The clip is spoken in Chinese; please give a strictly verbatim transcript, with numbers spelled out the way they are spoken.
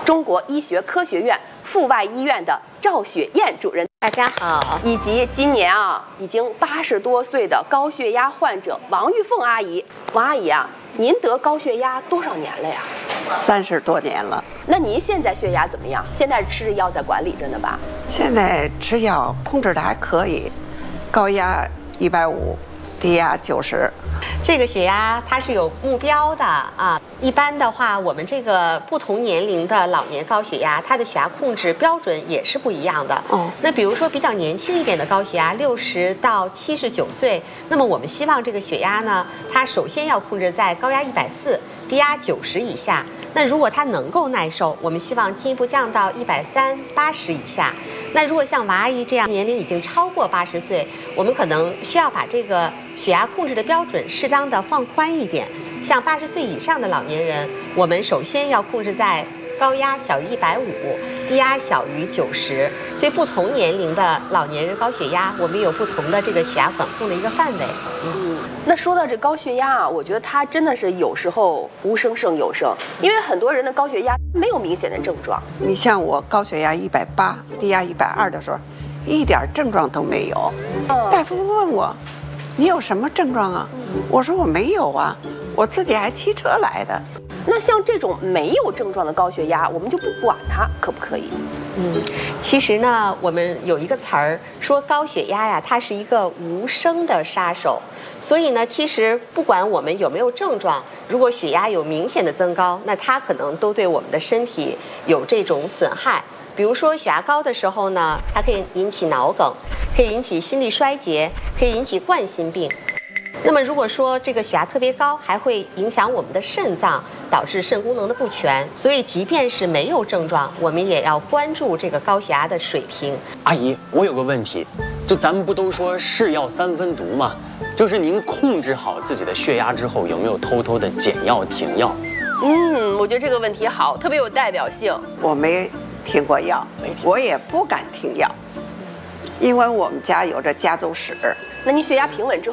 中国医学科学院阜外医院的赵雪燕主任。 大家好， 以及今年啊已经八十多岁的高血压患者王玉凤阿姨。王阿姨啊，您得高血压多少年了呀？ 三十多年了。 那您现在血压怎么样？现在吃着药在管理着呢吧？ 现在吃药控制的还可以，高压一百五，低压九十。 这个血压它是有目标的啊。一般的话，我们这个不同年龄的老年高血压，它的血压控制标准也是不一样的。哦。那比如说比较年轻一点的高血压，六十到七十九岁，那么我们希望这个血压呢，它首先要控制在高压一百四，低压九十以下。那如果它能够耐受，我们希望进一步降到一百三、八十以下。那如果像王阿姨这样年龄已经超过八十岁，我们可能需要把这个血压控制的标准适当的放宽一点。像八十岁以上的老年人，我们首先要控制在高压小于一百五，低压小于九十。所以不同年龄的老年人高血压，我们有不同的这个血压管控的一个范围。 嗯，那说到这高血压啊，我觉得它真的是有时候无声胜有声，因为很多人的高血压没有明显的症状。 你像我高血压一百八，低压一百二的时候，一点症状都没有。嗯、大夫问我，你有什么症状啊？嗯、我说我没有啊，我自己还骑车来的。 那像这种没有症状的高血压，我们就不管它，可不可以？ 嗯，其实呢，我们有一个词儿说高血压呀，它是一个无声的杀手。所以呢，其实不管我们有没有症状，如果血压有明显的增高，那它可能都对我们的身体有这种损害。比如说血压高的时候呢，它可以引起脑梗，可以引起心力衰竭，可以引起冠心病。那么如果说这个血压特别高，还会影响我们的肾脏，导致肾功能的不全。所以即便是没有症状，我们也要关注这个高血压的水平。 阿姨，我有个问题，就咱们不都说是药三分毒吗？就是您控制好自己的血压之后，有没有偷偷的减药停药？ 嗯，我觉得这个问题好，特别有代表性。 我没停过药，我也不敢停药，因为我们家有着家族史。 那你血压平稳之后